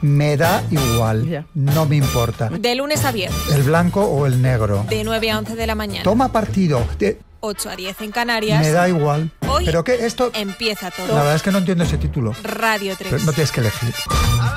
Me da igual, Ya. no me importa. De lunes a viernes, El blanco o el negro. de 9 a 11 de la mañana. Toma partido. 8 a 10 en Canarias. Me da igual. Hoy Pero que esto... empieza todo. La verdad es que no entiendo ese título. Radio 3. Pero no tienes que elegir.